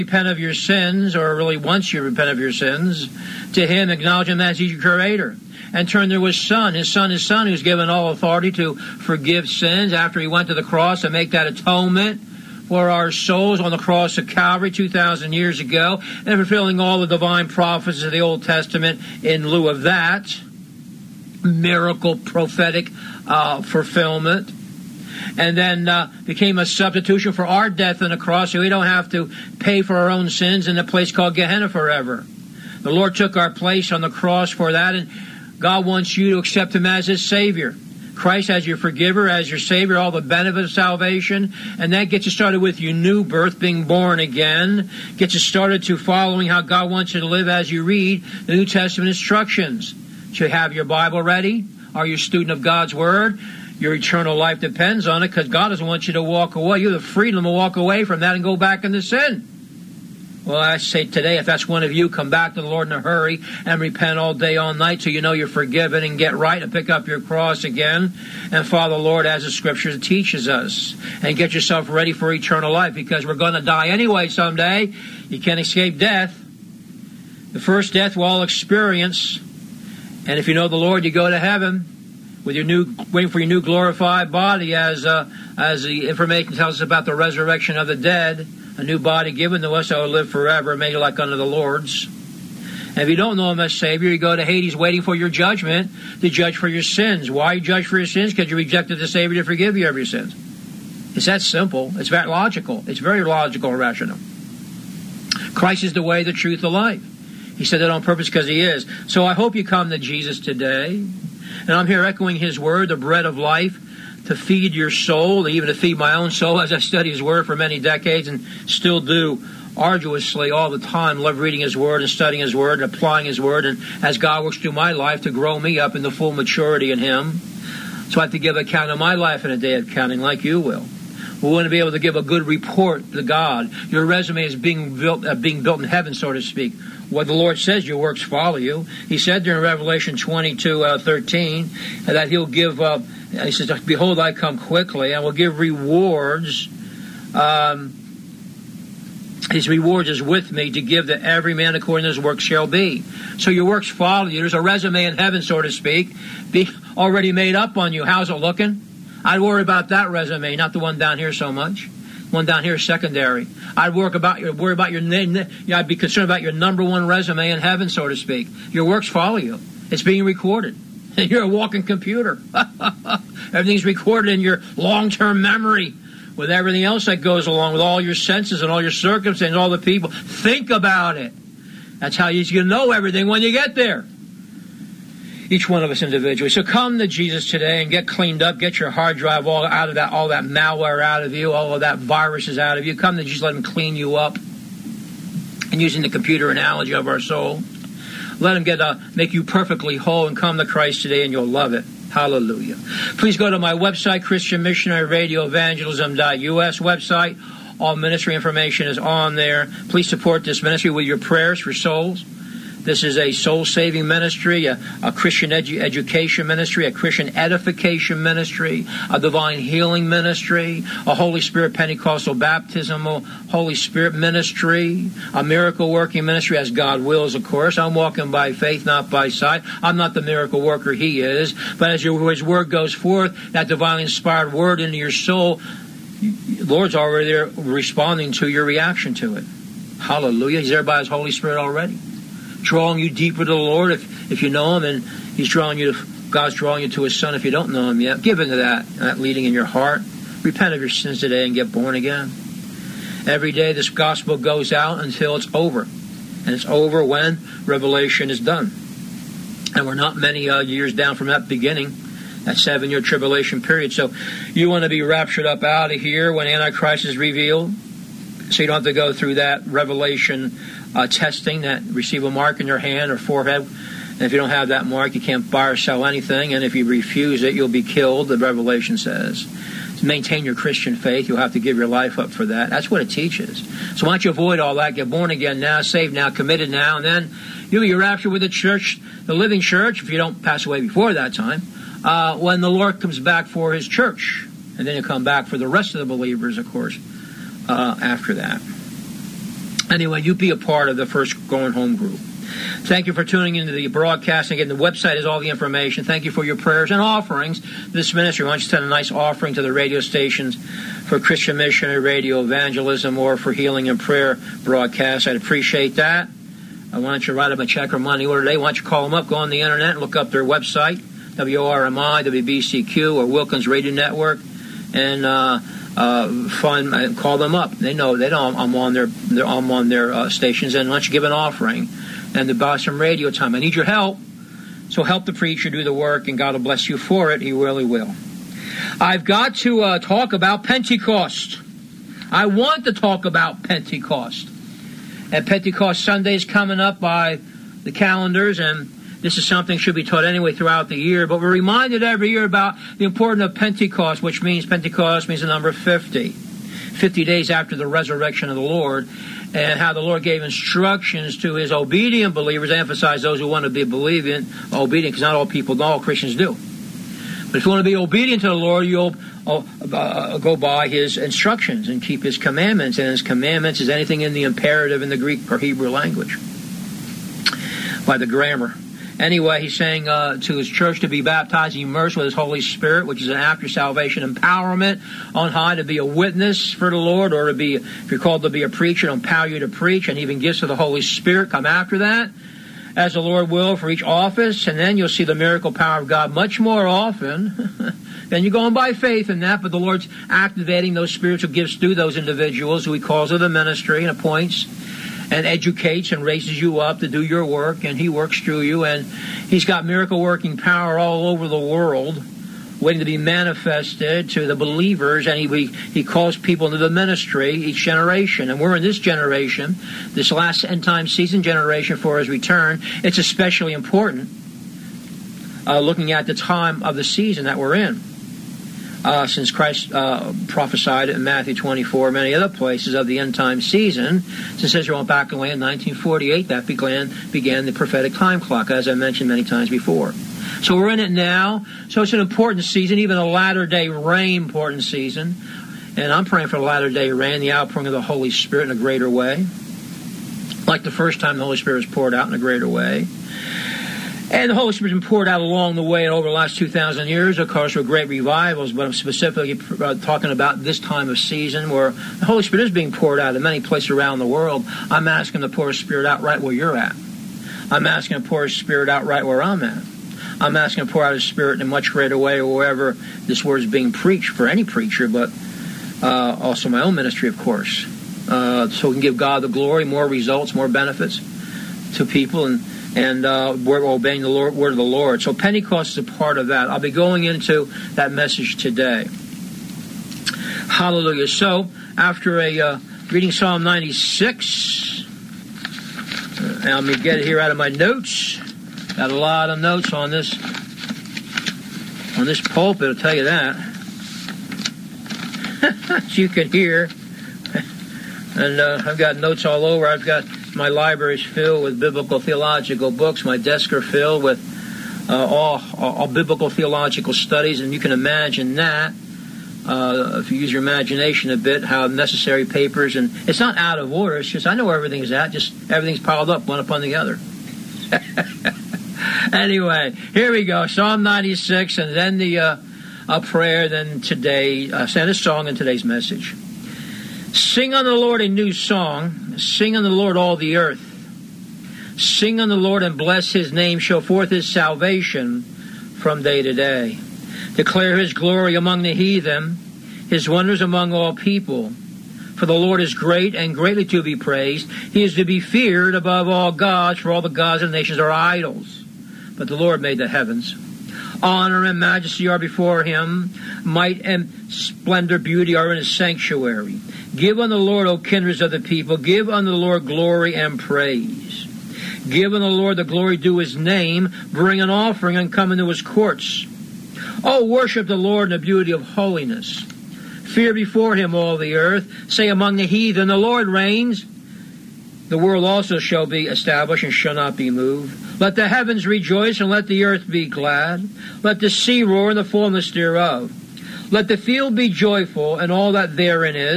repent of your sins, or really once you repent of your sins, to him, acknowledge him as your creator, and turn to his son, who's given all authority to forgive sins after he went to the cross and make that atonement for our souls on the cross of Calvary 2,000 years ago, and fulfilling all the divine prophecies of the Old Testament in lieu of that miracle prophetic fulfillment. And then became a substitution for our death on the cross, so we don't have to pay for our own sins in a place called Gehenna forever. The Lord took our place on the cross for that, and God wants you to accept him as his Savior. Christ as your forgiver, as your Savior, all the benefits of salvation, and that gets you started with your new birth, being born again. Gets you started to following how God wants you to live as you read the New Testament instructions. So you have your Bible ready? Are you a student of God's Word? Your eternal life depends on it, because God doesn't want you to walk away. You have the freedom to walk away from that and go back into sin. Well, I say today, if that's one of you, come back to the Lord in a hurry and repent all day, all night, so you know you're forgiven, and get right and pick up your cross again and follow the Lord as the Scripture teaches us, and get yourself ready for eternal life, because we're going to die anyway someday. You can't escape death. The first death we'll all experience, and if you know the Lord, you go to heaven with your waiting for your new glorified body, as the information tells us about the resurrection of the dead. A new body given to us that will live forever, made like unto the Lord's. And if you don't know him as Savior, you go to Hades waiting for your judgment, to judge for your sins. Why you judge for your sins? Because you rejected the Savior to forgive you of your sins. It's that simple. It's that logical. It's very logical and rational. Christ is the way, the truth, the life. He said that on purpose because he is. So I hope you come to Jesus today. And I'm here echoing his word, the bread of life, to feed your soul, even to feed my own soul, as I study his word for many decades and still do arduously all the time. Love reading his word and studying his word and applying his word, and as God works through my life to grow me up into full maturity in him. So I have to give account of my life in a day of counting, like you will. We want to be able to give a good report to God. Your resume is being built in heaven, so to speak. What the Lord says, your works follow you. He said during Revelation 22:13 that he'll give, he says, behold, I come quickly, and will give rewards. His reward is with me, to give to every man according to his work shall be. So your works follow you. There's a resume in heaven, so to speak, already made up on you. How's it looking? I'd worry about that resume, not the one down here so much. One down here is secondary. I'd worry about your name. I'd be concerned about your number one resume in heaven, so to speak. Your works follow you. It's being recorded. You're a walking computer. Everything's recorded in your long-term memory, with everything else that goes along, with all your senses and all your circumstances, all the people. Think about it. That's how you know everything when you get there. Each one of us individually. So come to Jesus today and get cleaned up. Get your hard drive all that malware out of you, all of that viruses out of you. Come to Jesus, let him clean you up. And using the computer analogy of our soul, let him make you perfectly whole, and come to Christ today, and you'll love it. Hallelujah. Please go to my website, Christian Missionary Radio Evangelism.us website. All ministry information is on there. Please support this ministry with your prayers for souls. This is a soul-saving ministry, a Christian education ministry, a Christian edification ministry, a divine healing ministry, a Holy Spirit Pentecostal baptismal Holy Spirit ministry, a miracle-working ministry as God wills, of course. I'm walking by faith, not by sight. I'm not the miracle worker he is. But as his word goes forth, that divinely inspired word into your soul, the Lord's already there responding to your reaction to it. Hallelujah. He's there by his Holy Spirit already, drawing you deeper to the Lord if you know him, and God's drawing you to his Son if you don't know him yet. Give into that leading in your heart. Repent of your sins today and get born again. Every day this gospel goes out until it's over. And it's over when Revelation is done. And we're not many years down from that beginning, that 7-year tribulation period. So you want to be raptured up out of here when Antichrist is revealed, so you don't have to go through that Revelation testing, that receive a mark in your hand or forehead. And if you don't have that mark, you can't buy or sell anything. And if you refuse it, you'll be killed, the Revelation says. To maintain your Christian faith, you'll have to give your life up for that. That's what it teaches. So why don't you avoid all that? Get born again now, saved now, committed now, and then you'll be raptured with the church, the living church, if you don't pass away before that time, when the Lord comes back for his church. And then he'll come back for the rest of the believers, of course, after that. Anyway, you be a part of the First Going Home group. Thank you for tuning into the broadcast. Again, the website is all the information. Thank you for your prayers and offerings. This ministry wants you to send a nice offering to the radio stations for Christian Missionary Radio Evangelism or for Healing and Prayer broadcasts. I'd appreciate that. I want you to write them a check or money order today. Why don't you call them up, go on the internet and look up their website, WRMI, WBCQ, or Wilkins Radio Network, and call them up. They know I'm on their stations, and why don't you give an offering and to buy some radio time. I need your help, so help the preacher do the work, and God will bless you for it. He really will. I've got to talk about Pentecost. I want to talk about Pentecost. And Pentecost Sunday is coming up by the calendars, and this is something that should be taught anyway throughout the year. But we're reminded every year about the importance of Pentecost, which means Pentecost means the number 50. 50 days after the resurrection of the Lord, and how the Lord gave instructions to his obedient believers. I emphasize those who want to be obedient, because not all Christians do. But if you want to be obedient to the Lord, you'll go by his instructions and keep his commandments. And his commandments is anything in the imperative in the Greek or Hebrew language, by the grammar. Anyway, he's saying to his church to be baptized and immersed with his Holy Spirit, which is an after salvation empowerment on high to be a witness for the Lord, or to be, if you're called to be a preacher, to empower you to preach, and even gifts of the Holy Spirit come after that, as the Lord will for each office. And then you'll see the miracle power of God much more often. Then you're going by faith in that, but the Lord's activating those spiritual gifts through those individuals who he calls to the ministry and appoints and educates and raises you up to do your work, and he works through you, and he's got miracle working power all over the world waiting to be manifested to the believers, and he calls people into the ministry each generation. And we're in this generation, this last end time season generation for his return. It's especially important looking at the time of the season that we're in. Since Christ prophesied in Matthew 24, many other places of the end-time season, since Israel went back in land in 1948, that began the prophetic time clock, as I mentioned many times before. So we're in it now. So it's an important season, even a latter-day rain important season. And I'm praying for the latter-day rain, the outpouring of the Holy Spirit in a greater way, like the first time the Holy Spirit was poured out in a greater way. And the Holy Spirit's been poured out along the way and over the last 2,000 years, of course, with great revivals, but I'm specifically talking about this time of season where the Holy Spirit is being poured out in many places around the world. I'm asking to pour His Spirit out right where you're at. I'm asking to pour His Spirit out right where I'm at. I'm asking to pour out His Spirit in a much greater way wherever this word is being preached for any preacher, but also my own ministry, of course. So we can give God the glory, more results, more benefits to people, and we're obeying the word of the Lord. So Pentecost is a part of that. I'll be going into that message today. Hallelujah. So after reading Psalm 96, and let me get it here out of my notes. Got a lot of notes on this pulpit, I'll tell you that. As you can hear. And I've got notes all over. I've got my library's filled with biblical theological books. My desks are filled with all biblical theological studies, and you can imagine that, if you use your imagination a bit, how necessary papers, and it's not out of order, it's just I know where everything's at, just everything's piled up one upon the other. Anyway, here we go, Psalm 96, and then the prayer, then today, and a song in today's message. Sing unto the Lord a new song. Sing unto the Lord all the earth. Sing unto the Lord and bless His name. Show forth His salvation from day to day. Declare His glory among the heathen, His wonders among all people. For the Lord is great and greatly to be praised. He is to be feared above all gods, for all the gods of the nations are idols. But the Lord made the heavens. Honor and majesty are before Him. Might and splendor, beauty are in His sanctuary. Give unto the Lord, O kindreds of the people. Give unto the Lord glory and praise. Give unto the Lord the glory due His name. Bring an offering and come into His courts. O worship the Lord in the beauty of holiness. Fear before Him all the earth. Say among the heathen, the Lord reigns. The world also shall be established and shall not be moved. Let the heavens rejoice and let the earth be glad. Let the sea roar and the fullness thereof. Let the field be joyful and all that therein is.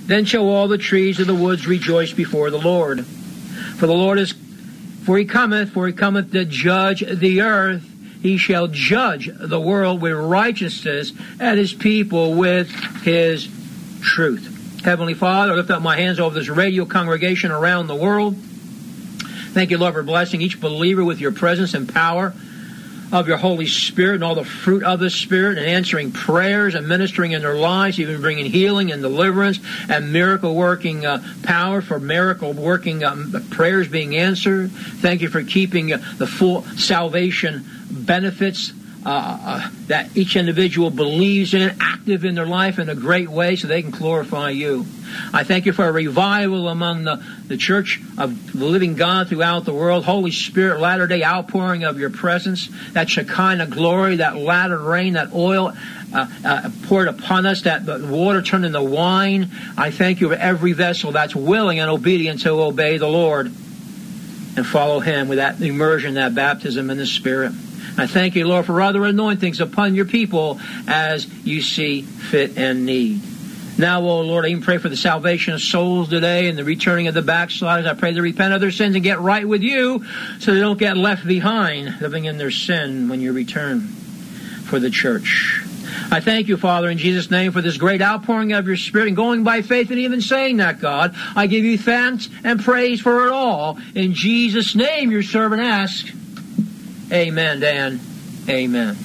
Then shall all the trees of the woods rejoice before the Lord. For he cometh to judge the earth. He shall judge the world with righteousness, and his people with his truth. Heavenly Father, I lift up my hands over this radio congregation around the world. Thank you, Lord, for blessing each believer with your presence and power of your Holy Spirit and all the fruit of the Spirit, and answering prayers and ministering in their lives, even bringing healing and deliverance and miracle-working power for miracle-working prayers being answered. Thank you for keeping the full salvation benefits that each individual believes in, active in their life in a great way so they can glorify you. I thank you for a revival among the church of the living God throughout the world. Holy Spirit, latter-day outpouring of your presence, that Shekinah glory, that latter rain, that oil poured upon us, that the water turned into wine. I thank you for every vessel that's willing and obedient to obey the Lord and follow him with that immersion, that baptism in the Spirit. I thank you, Lord, for other anointings upon your people as you see fit and need. Now, oh Lord, I even pray for the salvation of souls today and the returning of the backsliders. I pray they repent of their sins and get right with you so they don't get left behind living in their sin when you return for the church. I thank you, Father, in Jesus' name for this great outpouring of your Spirit and going by faith and even saying that, God. I give you thanks and praise for it all. In Jesus' name, your servant asks. Amen, Dan. Amen.